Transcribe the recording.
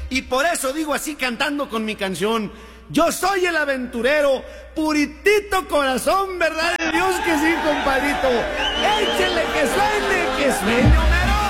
y por eso digo así cantando con mi canción. Yo soy el aventurero, puritito corazón, ¿verdad de Dios que sí, compadrito? Échele que suene,